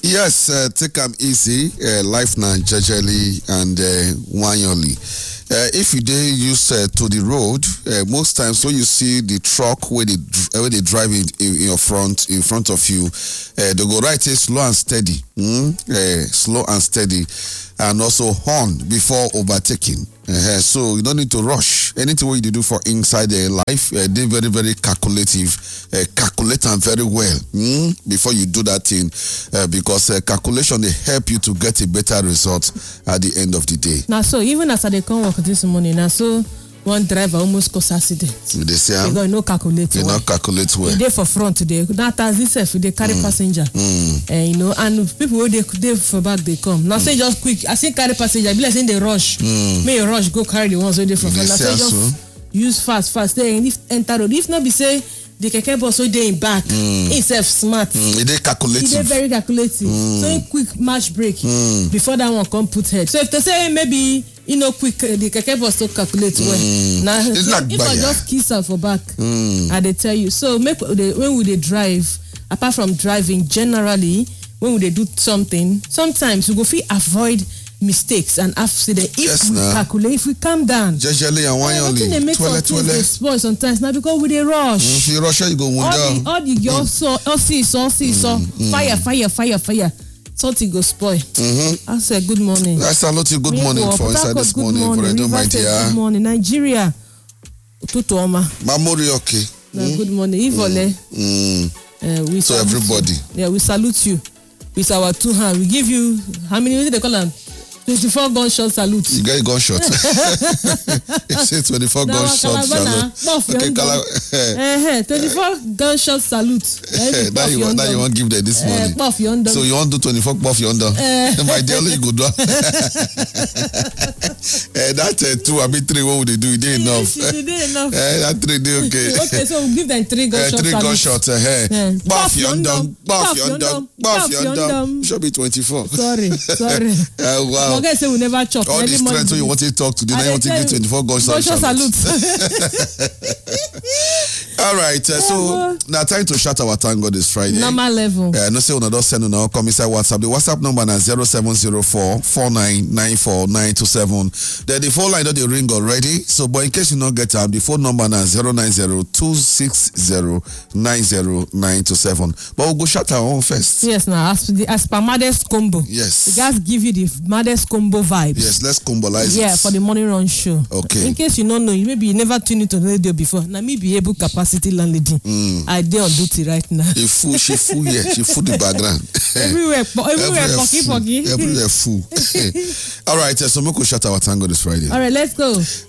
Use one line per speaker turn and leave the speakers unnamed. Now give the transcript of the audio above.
Yes, take them easy. Life now, jejely and wanyoli. If you dey use to the road, most times when you see the truck where they drive in your front, in front of you, they go right slow and steady, slow and steady, and also horn before overtaking. So you don't need to rush. Anything what you do for inside their life, they very, very calculative, calculate them very well before you do that thing, because calculation they help you to get a better result at the end of the day.
Now, so even as they come work this morning, now so one driver almost caused accident.
They say
they no calculate.
They not calculate well.
They for front today. Now taxi self they carry passenger. You know, and people who they for back they come. Now say just quick. I say carry passenger. Be like saying they rush. May rush go carry the ones who they from front. Now say just use fast. They if enter road. If not be say the keke bus so they in back. Himself smart.
They calculative.
They very calculative. So in quick match break before that one come put head. So if they say maybe quick the keke bus to calculate well. Now if I just kiss her for back, I they tell you. So when we they drive, apart from driving, generally when we they do something, sometimes we go feel avoid mistakes and accidents if we calculate, if we calm down.
Jejely and wanyoli.
They make some things they spoil sometimes now because we they rush.
If you rush, you go wonder.
All the girls so fire. Something go spoil. I say good morning.
I salute you. Good morning for inside this morning. For I don't mind
good morning, Nigeria. Tutuoma.
Mamori okay.
Good morning, Ivole. We
so everybody.
We salute you with our two hands. We give you how many? What do they call them? 24 gunshot salute.
You get a gunshot. It says 24 gunshot salute.
Okay, 24 gunshot salute.
Now you want to give them this morning. So you want to do 24 buff yonder. My dear, you go do. That 2, I mean 3. What would they do? They enough. That 3 day okay.
Okay, so we'll give them 3 gunshots.
3 gunshots. Buff yonder. Should be 24.
Sorry.
Wow.
Forget say we never chop.
All these strength you want to talk to, now you want to give 24 gunshot salute. All right, so now time to shout our thank God this Friday.
Normal level.
No say una don't send una come inside WhatsApp. The WhatsApp number is 0704-4994-927. Then the phone line that they ring already. So, but in case you not get the phone number is 090-260-90927. But we'll go shout our own first.
Yes, now as per Maddest Combo.
Yes.
The guys give you the Maddest Combo vibes.
Yes, let's combolize it.
Yeah, for the morning run show.
Okay.
In case you don't know, maybe you never tuned into the radio before. Now me be able capacity landlady. I dey on duty right now.
She fool the background.
Everywhere foggy.
Everywhere fool. All right, so we could shut our tango this Friday.
All right, let's go.